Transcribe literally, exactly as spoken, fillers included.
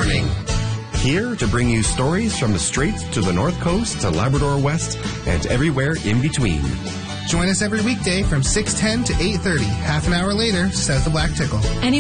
morning. Here to bring you stories from the Straits to the North Coast to Labrador West and everywhere in between. Join us every weekday from six ten to eight thirty. Half an hour later, says the Black Tickle. Any